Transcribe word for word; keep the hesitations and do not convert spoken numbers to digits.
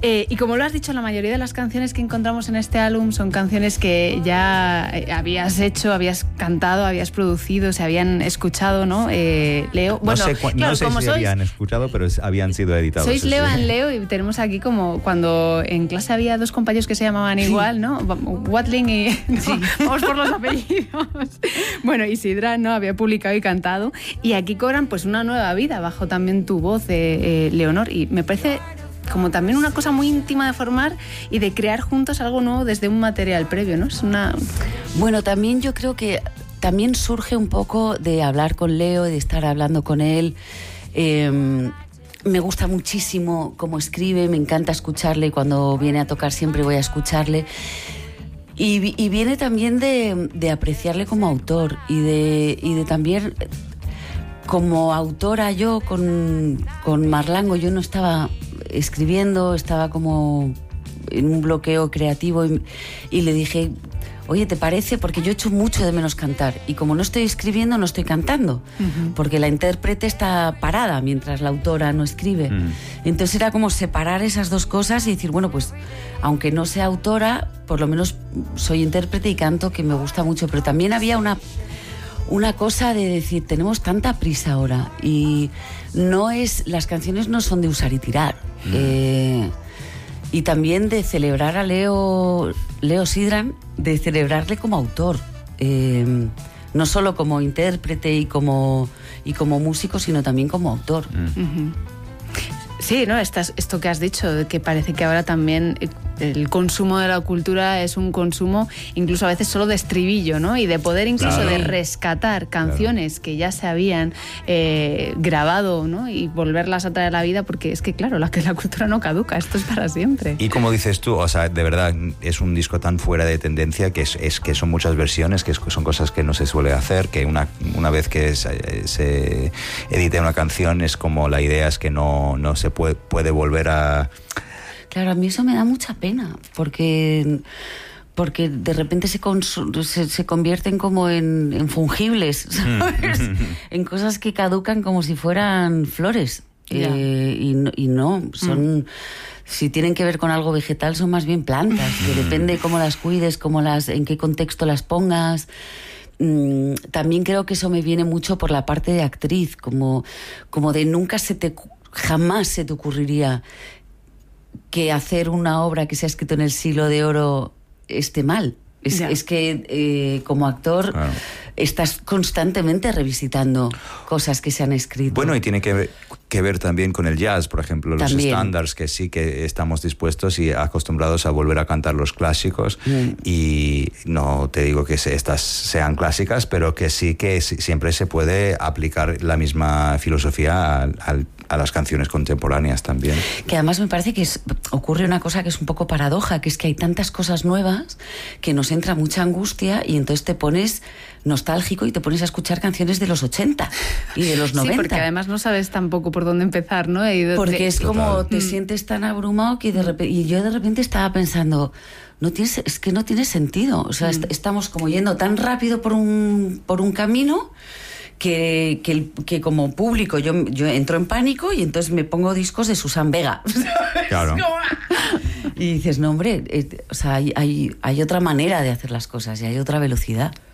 Eh, y como lo has dicho, la mayoría de las canciones que encontramos en este álbum son canciones que ya habías hecho, habías cantado, habías producido, se habían escuchado, ¿no? Eh, Leo, no bueno, sé, cu- claro, no sé como si sois, habían escuchado, pero habían sido editados. sois sí, Leo sí. and Leo, y tenemos aquí como cuando en clase había dos compañeros que se llamaban Sí. igual, ¿no? Watling y... No, sí. Vamos por los apellidos. Bueno, Isidra, ¿no? Había publicado y cantado. Y aquí cobran pues una nueva vida bajo también tu voz, eh, eh, Leonor. Y me parece como también una cosa muy íntima de formar y de crear juntos algo nuevo desde un material previo, ¿no? Es una... Bueno, también yo creo que también surge un poco de hablar con Leo, de estar hablando con él. Eh, me gusta muchísimo cómo escribe, me encanta escucharle. Cuando viene a tocar siempre voy a escucharle. Y, y viene también de, de apreciarle como autor y de, y de también... Como autora yo con, con Marlango, yo no estaba escribiendo, estaba como en un bloqueo creativo y, y le dije, oye, ¿te parece? Porque yo echo mucho de menos cantar y como no estoy escribiendo, no estoy cantando, uh-huh. porque la intérprete está parada mientras la autora no escribe. Uh-huh. Entonces era como separar esas dos cosas y decir, bueno, pues aunque no sea autora, por lo menos soy intérprete y canto, que me gusta mucho, pero también había una... Una cosa de decir, tenemos tanta prisa ahora y no es, las canciones no son de usar y tirar. Mm. Eh, y también de celebrar a Leo, Leo Sidran, de celebrarle como autor. Eh, no solo como intérprete y como, y como músico, sino también como autor. Mm. Uh-huh. Sí, ¿no? Estás, esto que has dicho, de que parece que ahora también el consumo de la cultura es un consumo incluso a veces solo de estribillo, ¿no? Y de poder incluso claro. de rescatar canciones claro. que ya se habían eh, grabado, ¿no? Y volverlas a traer a la vida, porque es que, claro, la, que la cultura no caduca, esto es para siempre. Y como dices tú, o sea, de verdad, es un disco tan fuera de tendencia que, es, es, que son muchas versiones, que es, son cosas que no se suele hacer, que una, una vez que se, se edite una canción es como la idea es que no, no se puede, puede volver a... Claro, a mí eso me da mucha pena, porque, porque de repente se, consu- se, se convierten como en, en fungibles, ¿sabes? Mm. en cosas que caducan como si fueran flores. Yeah. Eh, y, y no, son... Mm. Si tienen que ver con algo vegetal, son más bien plantas, que depende cómo las cuides, cómo las, en qué contexto las pongas. Mm, también creo que eso me viene mucho por la parte de actriz, como, como de nunca se te... Jamás se te ocurriría que hacer una obra que se ha escrito en el siglo de oro esté mal. Es, es que eh, como actor claro. estás constantemente revisitando cosas que se han escrito. Bueno, y tiene que ver, que ver también con el jazz, por ejemplo, los también. estándares, que sí que estamos dispuestos y acostumbrados a volver a cantar los clásicos. Mm. Y no te digo que estas sean clásicas, pero que sí que siempre se puede aplicar la misma filosofía al, al a las canciones contemporáneas también. Que además me parece que es, ocurre una cosa que es un poco paradoja, que es que hay tantas cosas nuevas que nos entra mucha angustia y entonces te pones nostálgico y te pones a escuchar canciones de los ochenta y de los noventa. Sí, porque además no sabes tampoco por dónde empezar, ¿no? Y de, porque de... es como Total. te mm. sientes tan abrumado que de repente... Y yo de repente estaba pensando... No tiene, es que no tiene sentido. O sea, mm. est- estamos como yendo tan rápido por un, por un camino... Que, que, que como público yo, yo entro en pánico y entonces me pongo discos de Susan Vega. Claro. Y dices, no, hombre, eh, o sea, hay, hay, hay otra manera de hacer las cosas y hay otra velocidad.